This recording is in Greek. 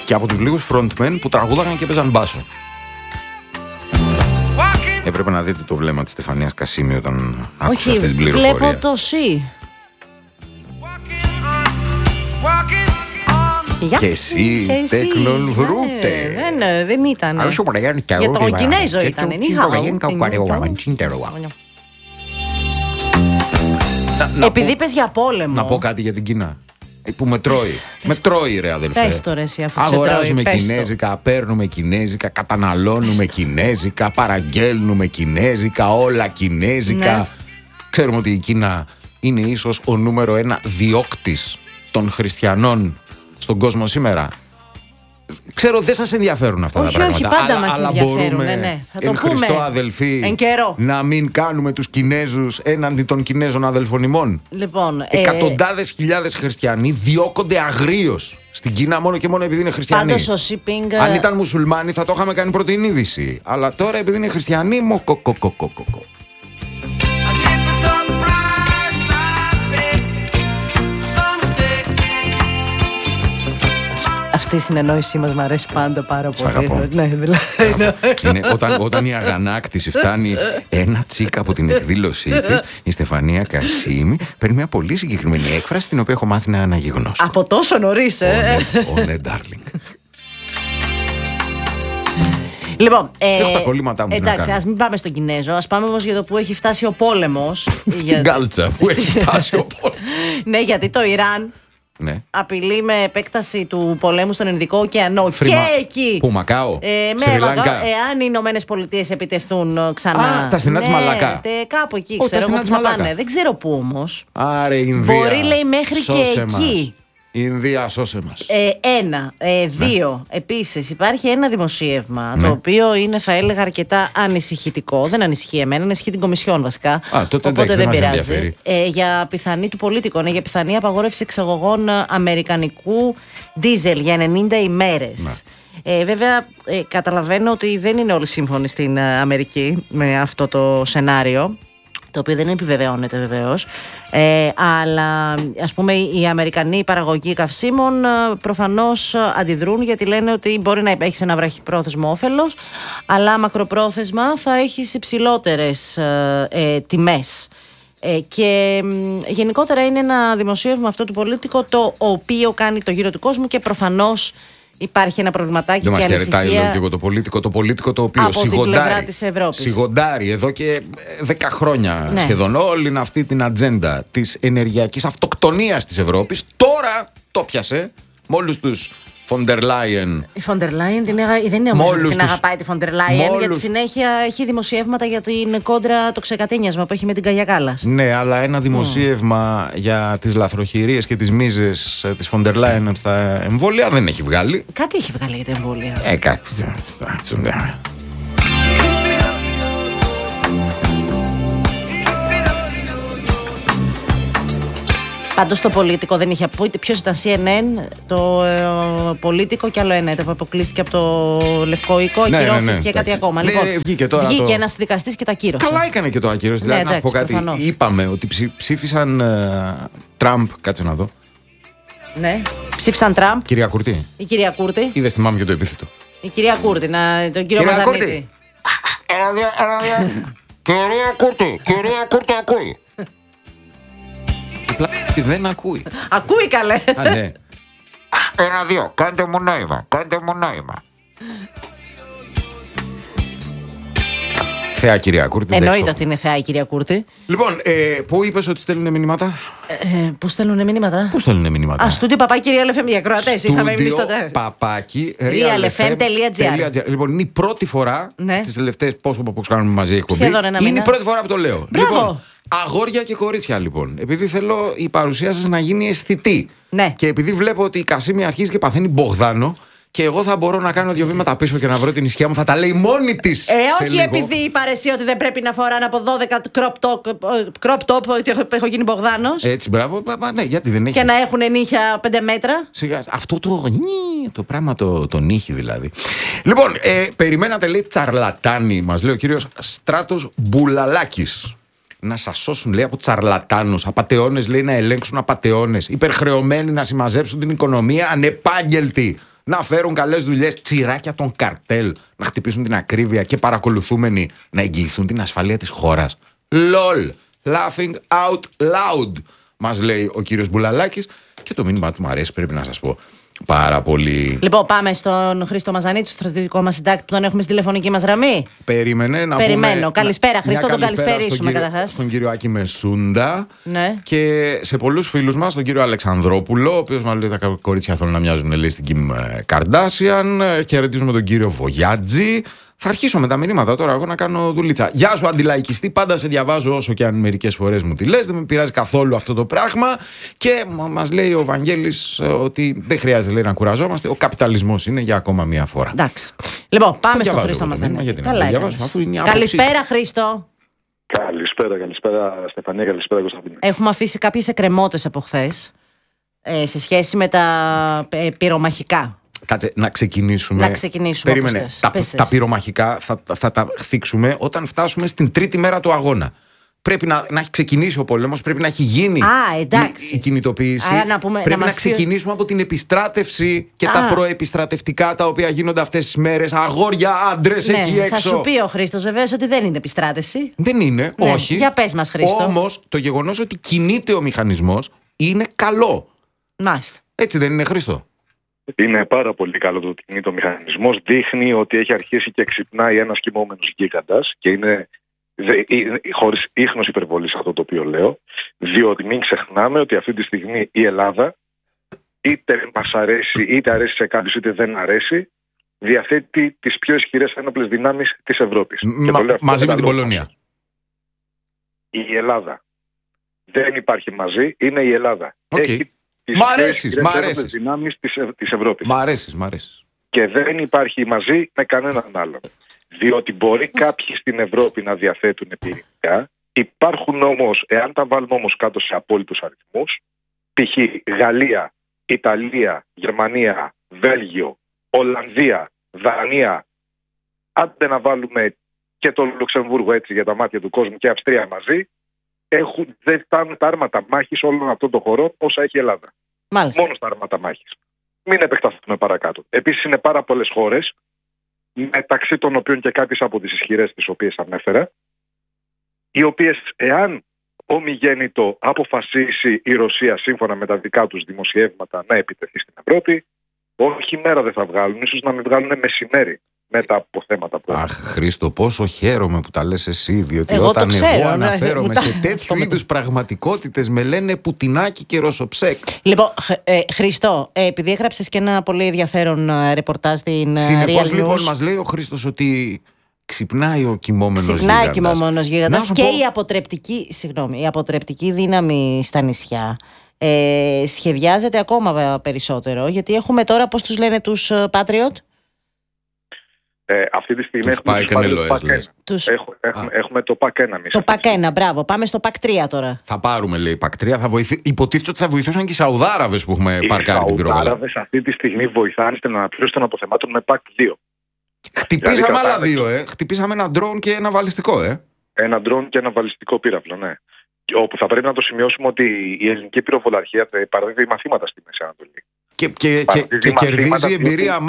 Και από τους λίγους frontmen που τραγούδαγαν και παίζαν μπάσο. Έπρεπε να δείτε το βλέμμα της Στεφανίας Κασίμη όταν άκουσε αυτή την πληροφορία. Βλέπω το «Σι». Και εσύ, τέκνον βρούτε. Δεν ήταν. Για τον Κινέζο ήταν. Επειδή είπες για πόλεμο. Να πω κάτι για την Κίνα. Που με τρώει. Με τρώει, ρε αδελφέ. Πες το, ρε, εσύ, αφού σε τρώει. Αγοράζουμε κινέζικα, παίρνουμε κινέζικα, καταναλώνουμε κινέζικα, παραγγέλνουμε κινέζικα, όλα κινέζικα. Ναι. Ξέρουμε ότι η Κίνα είναι ίσως ο νούμερο 1 διώκτης των χριστιανών στον κόσμο σήμερα. Ξέρω, δεν σας ενδιαφέρουν αυτά τα πράγματα. Όχι, πάντα μας ενδιαφέρουν. Μπορούμε, ναι. Θα το εν πούμε. Χριστώ αδελφοί, να μην κάνουμε τους Κινέζους έναντι των Κινέζων αδελφών ημών. Λοιπόν, εκατοντάδες χιλιάδες χριστιανοί διώκονται αγρίως στην Κίνα μόνο και μόνο επειδή είναι χριστιανοί. Πάντως ο Σιπίνγκ. Αν ήταν μουσουλμάνοι θα το είχαμε κάνει πρώτη είδηση. Αλλά τώρα επειδή είναι χριστιανοί, μοκοκοκοκοκοκο. Αυτή η συνεννόησή μας μου αρέσει πάντα πάρα πολύ. Σ' αγαπώ. Ναι, δηλαδή. Είναι όταν η αγανάκτηση φτάνει ένα τσίκ από την εκδήλωσή της, η Στεφανία Κασίμη παίρνει μια πολύ συγκεκριμένη έκφραση την οποία έχω μάθει να αναγιγνώσκω. Από τόσο νωρίς, Ναι, darling. Λοιπόν, έχω τα κολλήματά μου. Εντάξει, ας μην πάμε στον Κινέζο, ας πάμε όμως για το που έχει φτάσει ο πόλεμος. Στην κάλτσα που έχει φτάσει ο πόλεμος. Ναι, γιατί το Ιράν απειλεί με επέκταση του πολέμου στον Ινδικό ωκεανό. Και εκεί. Πού, Μακάο, Σρι Λάνκα. Εάν οι Ηνωμένες Πολιτείες επιτεθούν ξανά. Τα στενά της Μαλακά. Κάπου εκεί, ξέρω εγώ που θα πάνε. Δεν ξέρω πού όμως. Άρε, Ινδία. Μπορεί, λέει, μέχρι και εκεί. Ινδία, σώσε μας. Ένα. Δύο. Επίσης υπάρχει ένα δημοσίευμα το οποίο είναι, θα έλεγα, αρκετά ανησυχητικό. Δεν ανησυχεί εμένα, ανησυχεί την Κομισιόν βασικά. Τότε οπότε δεν πειράζει. Για πιθανή του Πολίτικο, για πιθανή απαγόρευση εξαγωγών αμερικανικού ντίζελ για 90 ημέρες. Βέβαια, καταλαβαίνω ότι δεν είναι όλοι σύμφωνοι στην Αμερική με αυτό το σενάριο, το οποίο δεν επιβεβαιώνεται βεβαίως, αλλά ας πούμε οι Αμερικανοί παραγωγοί καυσίμων προφανώς αντιδρούν, γιατί λένε ότι μπορεί να έχεις ένα βραχυπρόθεσμο όφελος, αλλά μακροπρόθεσμα θα έχεις υψηλότερες τιμές. Και γενικότερα είναι ένα δημοσίευμα αυτό του Πολίτικο, το οποίο κάνει το γύρο του κόσμου και προφανώς υπάρχει ένα προβληματάκι και ανησυχία. Δεν μας χαιρετάει, λέω και εγώ, το Πολίτικο το οποίο σιγοντάρει εδώ και 10 χρόνια σχεδόν όλη αυτή την ατζέντα της ενεργειακής αυτοκτονίας της Ευρώπης. Τώρα το πιάσε με όλους τους Φοντερ Λάιεν. Η Φοντερ Λάιεν δεν είναι όμως την αγαπάει τη Φοντερ Λάιεν, γιατί συνέχεια έχει δημοσιεύματα για την κόντρα το ξεκατένιασμα που έχει με την Καγιά Κάλλας. Ναι, αλλά ένα δημοσίευμα για τις λαθροχειρίες και τις μίζες της Φοντερ Λάιεν στα εμβόλια δεν έχει βγάλει. Κάτι έχει βγάλει για τα εμβόλια. Κάτι. Πάντως το Πολίτικο δεν είχε πει. Ποιος ήταν, CNN, το Πολίτικο και άλλο ένα. Το αποκλείστηκε από το Λευκό Οίκο, ακυρώθηκε και κάτι ακόμα. Λοιπόν, βγήκε ένας δικαστής και το ακύρωσε. Καλά έκανε και το ακύρωσε. Δηλαδή, να σου πω κάτι. Προφανώς. Είπαμε ότι ψήφισαν Τραμπ. Κάτσε να δω. Ναι. Ψήφισαν Τραμπ. Κυρία Κουρτή. Η κυρία Κούρτη. Ή δεν θυμάμαι και το επίθετο. Η κυρία Κούρτη, τον κύριο Μαζανίτη. Κυρία Κούρτη, ακούει. Δεν ακούει. Ακούει, καλέ. Ναι. 1-2, κάντε μου νόημα. Θεά κυρία Κούρτη. Εννοείται ότι είναι θεά η κυρία Κούρτη. Λοιπόν, πού είπες ότι στέλνουν μηνύματα? Πού στέλνουν μηνύματα? Στούντιο παπάκι Real FM, οι ακροατές. Είχαμε εμείς τότε. Παπάκι realfm.gr. Λοιπόν, είναι η πρώτη φορά στις τελευταίες πόσο κάνουμε μαζί εκπομπή. Είναι η πρώτη φορά που το λέω. Λοιπόν, αγόρια και κορίτσια, λοιπόν. Επειδή θέλω η παρουσία σας να γίνει αισθητή. Ναι. Και επειδή βλέπω ότι η Κασίμη αρχίζει και παθαίνει Μπογδάνο, και εγώ θα μπορώ να κάνω 2 βήματα πίσω και να βρω την ισχύα μου, θα τα λέει μόνη της. Όχι λίγο. Επειδή είπα εσύ ότι δεν πρέπει να φοράνε από 12 crop top, ότι έχω γίνει Μπογδάνος. Έτσι, μπράβο. Ναι, γιατί δεν έχει. Και να έχουν νύχια 5 μέτρα. Σιγά. Αυτό το πράγμα το νύχι δηλαδή. Λοιπόν, περιμένατε, λέει, τσαρλατάνοι, μας λέει ο κύριος Στράτος Μπουλαλάκης. Να σας σώσουν, λέει, από τσαρλατάνους. Απατεώνες, λέει, να ελέγξουν απατεώνες. Υπερχρεωμένοι να συμμαζέψουν την οικονομία. Ανεπάγγελτοι να φέρουν καλές δουλειές, τσιράκια των καρτέλ να χτυπήσουν την ακρίβεια και παρακολουθούμενοι να εγγυηθούν την ασφαλεία της χώρας. LOL, laughing out loud, μας λέει ο κύριος Μπουλαλάκης, και το μήνυμά του μου αρέσει, πρέπει να σας πω πάρα πολύ. Λοιπόν, πάμε στον Χρήστο Μαζανίτη, στο στρατιωτικό μας συντάκτη που τον έχουμε στη τηλεφωνική μας γραμμή. Περιμένω. Καλησπέρα, Χρήστο, τον καλησπερίσουμε καταρχάς. Στον κύριο Άκη Μεσούντα. Ναι. Και σε πολλούς φίλους μας, τον κύριο Αλεξανδρόπουλο, ο οποίος μάλλον λέει τα κορίτσια θέλουν να μοιάζουν, λέει, στην Κιμ Καρντάσιαν. Χαιρετίζουμε τον κύριο Βογιάτζη. Θα αρχίσω με τα μηνύματα τώρα εγώ να κάνω δουλίτσα. Γεια σου, αντιλαϊκιστή. Πάντα σε διαβάζω όσο και αν μερικές φορές μου τη λες. Δεν με πειράζει καθόλου αυτό το πράγμα. Και μας λέει ο Βαγγέλης ότι δεν χρειάζεται, λέει, να κουραζόμαστε. Ο καπιταλισμός είναι για ακόμα μία φορά. Εντάξει. Λοιπόν, πάμε στον Χρήστο Μαζανίτη. Καλησπέρα, Χρήστο. Καλησπέρα, Στεφανία. Καλησπέρα, Κωνσταντίνα. Έχουμε αφήσει κάποιες εκκρεμότητες από χθες σε σχέση με τα πυρομαχικά. Κάτσε, να ξεκινήσουμε. Περίμενε. Τα πυρομαχικά θα τα θίξουμε όταν φτάσουμε στην τρίτη μέρα του αγώνα. Πρέπει να έχει ξεκινήσει ο πόλεμος, πρέπει να έχει γίνει η κινητοποίηση. Πρέπει να ξεκινήσουμε από την επιστράτευση και τα προεπιστρατευτικά τα οποία γίνονται αυτές τις μέρες. Αγόρια, άντρες, εκεί έξω. Θα σου πει ο Χρήστος βεβαίως ότι δεν είναι επιστράτευση. Δεν είναι, όχι. Για πες μας, Χρήστο. Όμως το γεγονός ότι κινείται ο μηχανισμός είναι καλό. Μάλιστα. Έτσι δεν είναι, Χρήστο? Είναι πάρα πολύ καλό το ότι κινείται ο μηχανισμός. Δείχνει ότι έχει αρχίσει και ξυπνάει ένας κοιμόμενος γίγαντας και είναι χωρίς ίχνος υπερβολής αυτό το οποίο λέω, διότι μην ξεχνάμε ότι αυτή τη στιγμή η Ελλάδα, είτε μας αρέσει, είτε αρέσει σε κάποιους, είτε δεν αρέσει, διαθέτει τις πιο ισχυρές ένοπλες δυνάμεις της Ευρώπης. Μαζί με την Πολωνία. Η Ελλάδα δεν υπάρχει μαζί, είναι η Ελλάδα. Έχει Μ' αρέσεις. δυνάμεις της Ευρώπης. Μ' αρέσεις. Και δεν υπάρχει μαζί με κανέναν άλλον. Διότι μπορεί κάποιοι στην Ευρώπη να διαθέτουν πυρηνικά. Υπάρχουν όμως, εάν τα βάλουμε όμως κάτω σε απόλυτους αριθμούς, π.χ. Γαλλία, Ιταλία, Γερμανία, Βέλγιο, Ολλανδία, Δανία, άντε να βάλουμε και το Λουξεμβούργο έτσι για τα μάτια του κόσμου και Αυστρία μαζί, δεν φτάνουν τα άρματα μάχης όλων αυτών των χωρών όσα έχει η Ελλάδα. Μάλιστα. Μόνο στα άρματα μάχης. Μην επεκταθούμε παρακάτω. Επίσης είναι πάρα πολλές χώρες, μεταξύ των οποίων και κάποιες από τις ισχυρές τις οποίες ανέφερα, οι οποίες, εάν ομιγέννητο αποφασίσει η Ρωσία σύμφωνα με τα δικά τους δημοσιεύματα να επιτεθεί στην Ευρώπη, όχι μέρα δεν θα βγάλουν, ίσως να μην βγάλουν μεσημέρι με τα αποθέματα που έχουν. Αχ, Χρήστο, πόσο χαίρομαι που τα λες εσύ, διότι εγώ όταν ξέρω, εγώ αναφέρομαι σε τέτοιου είδους πραγματικότητες με λένε Πουτινάκι και Ρωσοψέκ. Λοιπόν, Χρήστο, επειδή έγραψες και ένα πολύ ενδιαφέρον ρεπορτάζ στην Συνεπώς, Real News. λοιπόν, μας λέει ο Χρήστος ότι ξυπνάει ο κοιμόμενος γίγαντας. Ξυπνάει ο κοιμόμενος γίγαντας και η αποτρεπτική δύναμη στα νησιά σχεδιάζεται ακόμα περισσότερο, γιατί έχουμε τώρα, πώς τους λένε, τους Patriot. Αυτή τη στιγμή έχουμε το ΠΑΚ 1. Το ΠΑΚ 1, μπράβο. Πάμε στο ΠΑΚ 3 τώρα. Θα πάρουμε, λέει, ΠΑΚ 3. Υποτίθεται ότι θα βοηθούσαν και οι Σαουδάραβες που έχουμε παρκάρει την πυροβολία. Οι Σαουδάραβες αυτή τη στιγμή βοηθάνε στην αναπλήρωση των αποθεμάτων με ΠΑΚ 2. Χτυπήσαμε δηλαδή, άλλα δύο, Χτυπήσαμε ένα ντρόουν και ένα βαλιστικό, Ένα ντρόουν και ένα βαλιστικό πύραυλο, ναι. Όπου θα πρέπει να το σημειώσουμε ότι η ελληνική πυροβολαρχία παραδίδει μαθήματα στη Μέση Ανατολή. Και κερδίζει εμπειρία